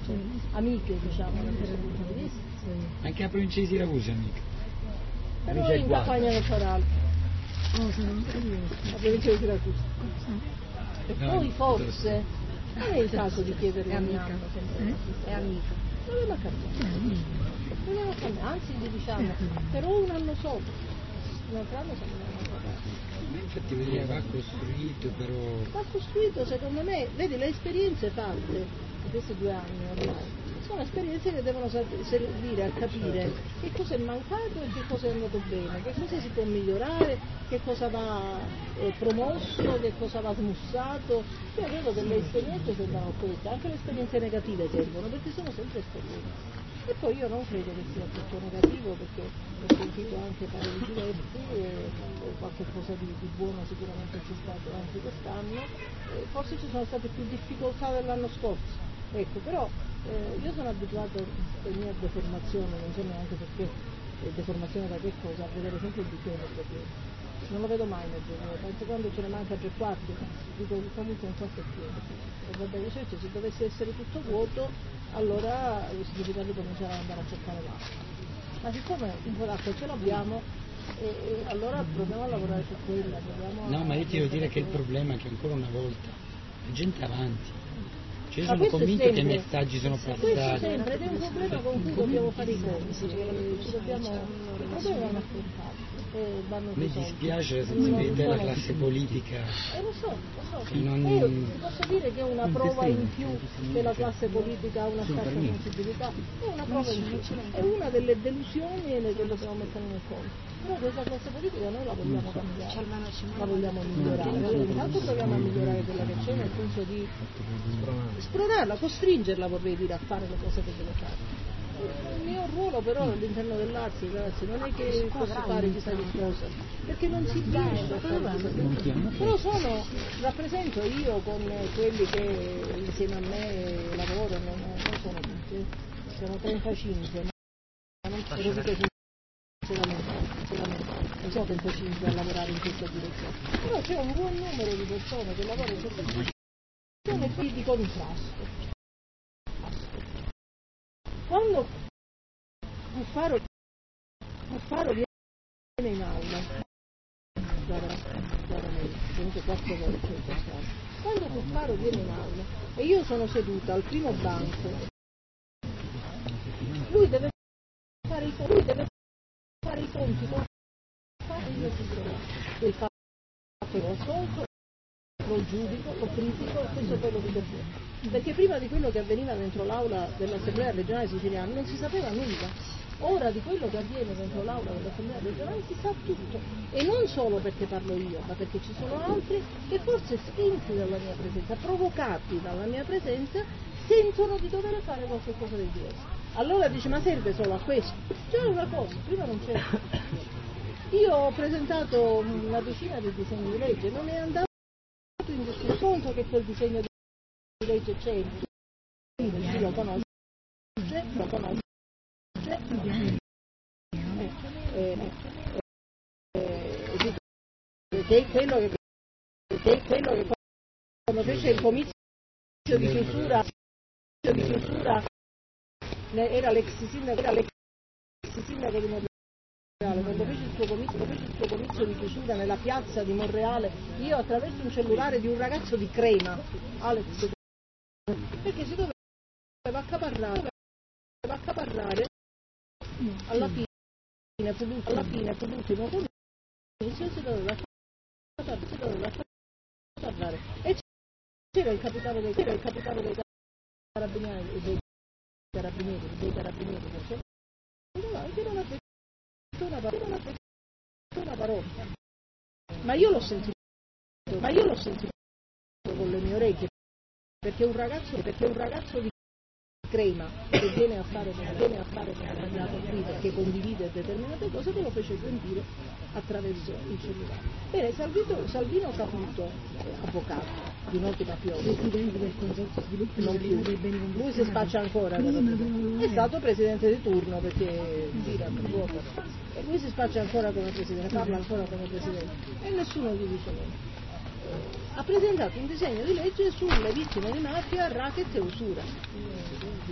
amiche, diciamo, da questo punto di vista. Anche la provincia di Siracusa è amica. Però in campagna elettorale. La provincia di Siracusa. E poi forse non è il caso di chiedere ogni anno sempre. È amica. Non è cambiato. Anzi gli diciamo, però un anno solo. Un altro anno siamo infatti va costruito, però va costruito, secondo me, vedi, le esperienze fatte in questi 2 anni ormai sono esperienze che devono servire a capire che cosa è mancato e che cosa è andato bene, che cosa si può migliorare, che cosa va promosso, che cosa va smussato. Io credo che le esperienze servono queste, anche le esperienze negative servono, perché sono sempre esperienze. E poi io non credo che sia tutto negativo, perché ho sentito anche pareri diversi e qualche cosa di buono sicuramente c'è stato anche quest'anno, forse ci sono state più difficoltà dell'anno scorso, ecco, però io sono abituato per mia deformazione, non so neanche perché, deformazione da che cosa, a vedere sempre il bicchiere pieno. Non lo vedo mai nel genere, penso quando ce ne manca 3/4, dico che comunque un quarto è pieno. E va bene, certo, se dovesse essere tutto vuoto, allora significa cominciare ad andare a cercare l'acqua. Ma siccome un po' d'acqua ce l'abbiamo, allora proviamo a lavorare su quella. No, ma io ti devo dire che il problema è che ancora una volta la gente avanti. Cioè, io sono convinto che i messaggi sono passati. Questo sempre, ed è un problema con cui dobbiamo fare i conti, i problemi vanno affrontati. Mi dispiace se si vede la classe politica. Lo so. Io ti posso dire che è una prova in più che la classe politica ha una scarsa sensibilità, è una prova in più, è una delle delusioni che dobbiamo mettere nel conto. Però questa classe politica noi la vogliamo cambiare, la vogliamo migliorare. Allora, intanto proviamo a migliorare quella che c'è, nel senso di spronarla, costringerla, vorrei dire, a fare le cose che deve fare. Il mio ruolo però all'interno dell'Arsi, ragazzi, non è che posso fare chissà che cosa, perché non si riesce a fare. Però rappresento io con quelli che insieme a me lavorano, non sono tutti, siamo 35, ma non non sono 35 a lavorare in questa direzione, però c'è un buon numero di persone che lavorano in questa direzione di contrasto. Quando Cuffaro viene in aula, venuto 4 volte in quest'anno. Quando Cuffaro viene in aula e io sono seduta al primo banco, lui deve fare i conti con il fatto che lo ascolto, lo giudico, lo critico, e questo poi lo dico fuori. Perché prima di quello che avveniva dentro l'aula dell'Assemblea regionale siciliana non si sapeva nulla. Ora di quello che avviene dentro l'aula dell'Assemblea regionale si sa tutto, e non solo perché parlo io, ma perché ci sono altri che forse spinti dalla mia presenza, provocati dalla mia presenza, sentono di dover fare qualche cosa di diverso. Allora dice, ma serve solo a questo? C'è una cosa, prima non c'era. Io ho presentato una decina di disegni di legge, non è andato in nessun conto che quel disegno di legge c'è, chi lo conosce, che è quello che quando fece il comizio di chiusura era l'ex sindaco di Monreale, quando fece il suo comizio di chiusura nella piazza di Monreale, io attraverso un cellulare di un ragazzo di Crema, Alex, perché si doveva accaparrare alla fine fu l'ultimo comizio, si doveva accaparrare, e c'era il capitano dei carabinieri, che non ha detto una parola, ma io l'ho sentito con le mie orecchie, perché un ragazzo di Crema che viene a fare candidato qui perché condivide determinate cose, che lo fece sentire attraverso il cellulare. Bene, Salvino Caputo, avvocato di noti mafiosi, presidente del consorzio sviluppo, non più, lui si spaccia ancora, è stato presidente di turno perché gira per vuoto, e lui si spaccia ancora come presidente, parla ancora come presidente, e nessuno gli dice niente. Ha presentato un disegno di legge sulle vittime di mafia, racket e usura.